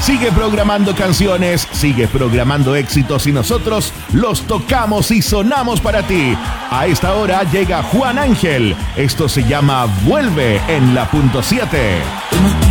Sigue programando canciones, sigue programando éxitos y nosotros los tocamos y sonamos para ti. A esta hora llega Juan Ángel. Esto se llama Vuelve en la .7.